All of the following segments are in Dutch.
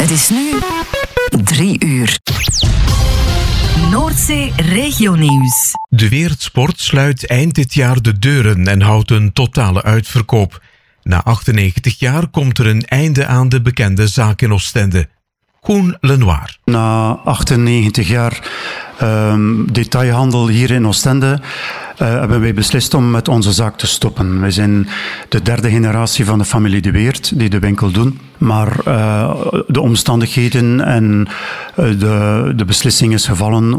Het is nu 3 uur. Noordzee Regionieuws. De Weertsport sluit eind dit jaar de deuren en houdt een totale uitverkoop. Na 98 jaar komt er een einde aan de bekende zaak in Oostende. Koen Lenoir. Na 98 jaar detailhandel hier in Oostende hebben wij beslist om met onze zaak te stoppen. Wij zijn de derde generatie van de familie De Weert die de winkel doen. Maar de omstandigheden en de beslissing is gevallen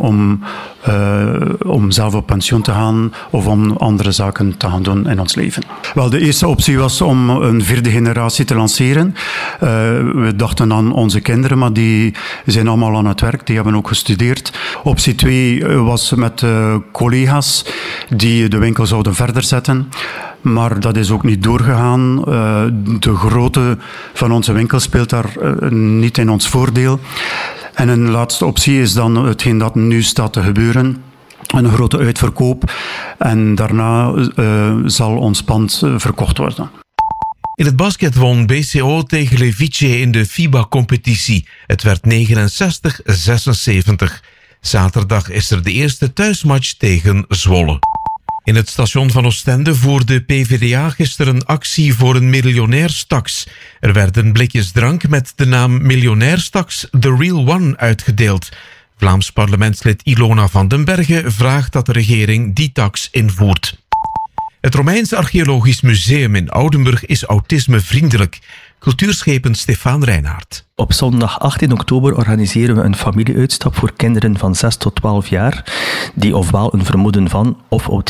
om zelf op pensioen te gaan of om andere zaken te gaan doen in ons leven. Wel, de eerste optie was om een vierde generatie te lanceren. We dachten aan onze kinderen, maar die zijn allemaal aan het werk. Die hebben ook gestudeerd. Optie 2 was met collega's die de winkel zouden verder zetten. Maar dat is ook niet doorgegaan. De grootte van onze winkel speelt daar niet in ons voordeel. En een laatste optie is dan hetgeen dat nu staat te gebeuren. Een grote uitverkoop. En daarna zal ons pand verkocht worden. In het basket won BCO tegen Levice in de FIBA-competitie. Het werd 69-76. Zaterdag is er de eerste thuismatch tegen Zwolle. In het station van Oostende voerde PvdA gisteren actie voor een miljonairstaks. Er werden blikjes drank met de naam Miljonairstaks The Real One uitgedeeld. Vlaams parlementslid Ilona van den Bergen vraagt dat de regering die tax invoert. Het Romeins Archeologisch Museum in Oudenburg is autismevriendelijk. Cultuurschepen Stefan Reinhardt. Op zondag 18 oktober organiseren we een familieuitstap voor kinderen van 6 tot 12 jaar die ofwel een vermoeden van of